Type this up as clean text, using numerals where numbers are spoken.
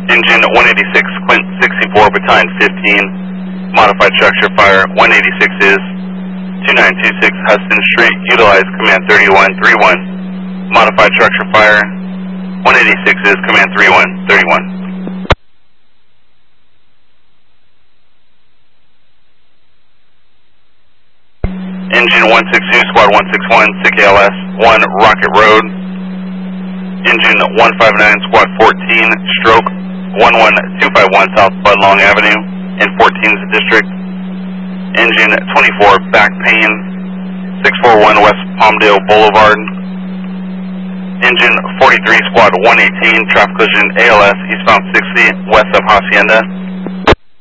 Engine 186, Quint 64, Battalion 15, modified structure fire. 186 is 2926 Hudson Street, utilize command 3131, modified structure fire. 186 is command 3131. Engine 162, Squad 161, SIC ALS 1, Rocket Road. Engine 159, Squad 14, stroke 11251 South Budlong Avenue in 14th District. Engine 24, back pain 641 West Palmdale Boulevard. Engine 43, Squad 118, traffic collision ALS eastbound 60 west of Hacienda.